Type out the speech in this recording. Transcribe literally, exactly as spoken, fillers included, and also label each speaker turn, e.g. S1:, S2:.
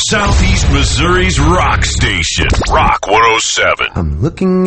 S1: Southeast Missouri's rock station, Rock one oh seven.
S2: I'm looking